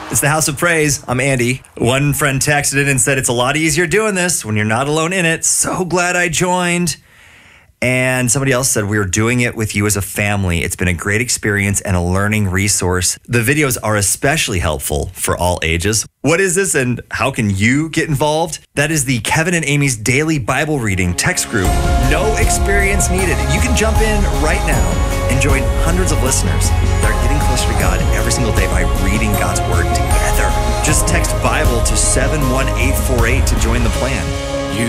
It's the House of Praise. I'm Andy. One friend texted in and said, it's a lot easier doing this when you're not alone in it. So glad I joined. And somebody else said, we're doing it with you as a family. It's been a great experience and a learning resource. The videos are especially helpful for all ages. What is this and how can you get involved? That is the Kevin and Amy's Daily Bible Reading text group. No experience needed. You can jump in right now and join hundreds of listeners that are getting closer to God every single day by reading God's Word together. Just text Bible to 71848 to join the plan.